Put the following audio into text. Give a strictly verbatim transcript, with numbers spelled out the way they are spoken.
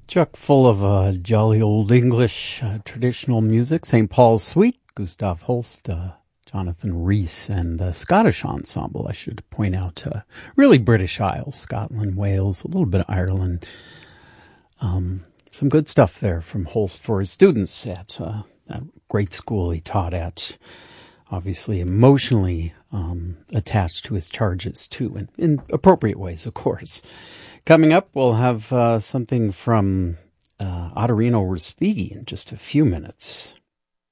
Chock full of uh, jolly old English uh, traditional music. Saint Paul's Suite, Gustav Holst, uh, Jonathan Rhys, and the Scottish ensemble, I should point out. Uh, really British Isles, Scotland, Wales, a little bit of Ireland. Um, some good stuff there from Holst for his students at uh, that great school he taught at. Obviously emotionally um, attached to his charges, too, in, in appropriate ways, of course. Coming up, we'll have uh, something from uh, Ottorino Respighi in just a few minutes.